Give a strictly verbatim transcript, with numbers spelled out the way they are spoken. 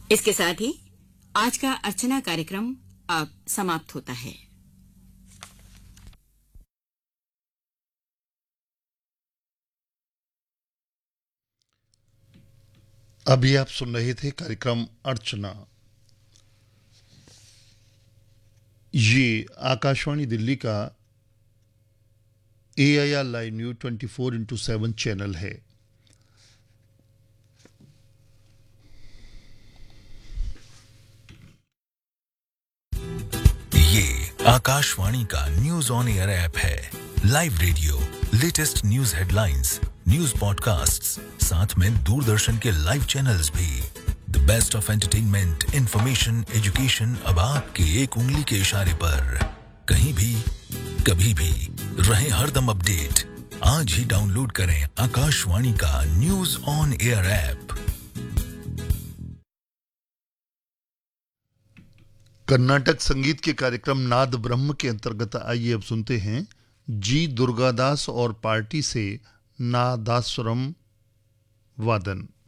इसके साथ ही आज का अर्चना कार्यक्रम अब समाप्त होता है। अभी आप सुन रहे थे कार्यक्रम अर्चना। ये आकाशवाणी दिल्ली का ए I R live news twenty four into seven channel है। ये आकाशवाणी का न्यूज ऑन एयर ऐप है। Live radio, latest news headlines, news podcasts, साथ में दूरदर्शन के लाइव चैनल्स भी। The best of entertainment, information, education अब आपके एक उंगली के इशारे पर। कहीं भी, कभी भी, रहे हरदम अपडेट। आज ही डाउनलोड करें आकाशवाणी का news on air app. Karnataka संगीत के कार्यक्रम नाद ब्रह्म के अंतर्गत आइए अब सुनते हैं जी दुर्गादास और पार्टी से नादास्वरम वादन।